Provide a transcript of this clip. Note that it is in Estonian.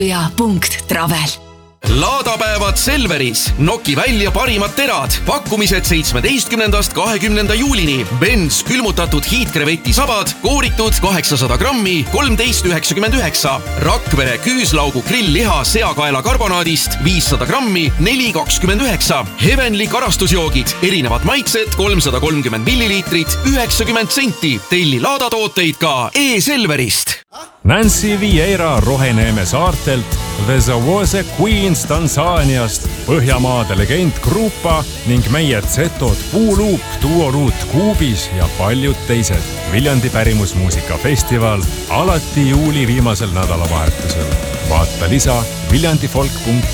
ja.travel. Laadapäevad Selveris. Noki välja parimad terad. Pakkumised 17. 20. juulini. Benz külmutatud hiidkreveti sabad, kooritud 800 grammi, 13,99. Rakvere küüslaugu grillliha seakaela karbonaadist 500 grammi, 4,29. Heavenly karastusjoogid, erinevad maitsed, 330 milliliitrit, 90 senti. Telli laadatooteid ka e-Selverist. Nancy Vieira Roheneeme saartelt, The Zawose Queens Tansaaniast, Põhjamaade legend Grupa ning meie Zetod Puuluup, Duoruut Kuubis ja paljud teised. Viljandi pärimusmuusikafestival alati juuli viimasel nädalavahetusel. Vaata lisa viljandifolk.ee.